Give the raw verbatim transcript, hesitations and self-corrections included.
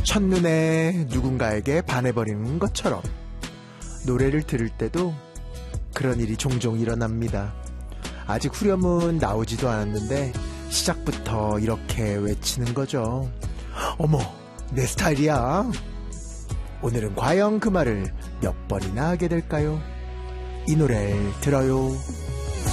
첫눈에 누군가에게 반해버리는 것처럼 노래를 들을 때도 그런 일이 종종 일어납니다. 아직 후렴은 나오지도 않았는데 시작부터 이렇게 외치는 거죠. 어머, 내 스타일이야. 오늘은 과연 그 말을 몇 번이나 하게 될까요? 이 노래를 들어요.